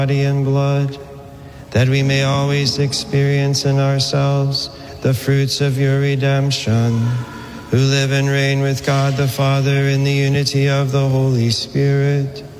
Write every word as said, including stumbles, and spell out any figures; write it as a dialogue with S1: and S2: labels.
S1: body and blood, that we may always experience in ourselves the fruits of your redemption, who live and reign with God the Father in the unity of the Holy Spirit,